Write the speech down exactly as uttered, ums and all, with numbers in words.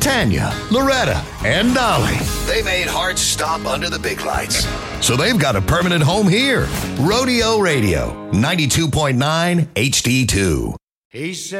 Tanya, Loretta, and Dolly. They made hearts stop under the big lights. So they've got a permanent home here. Rodeo Radio, ninety-two point nine H D two. He said.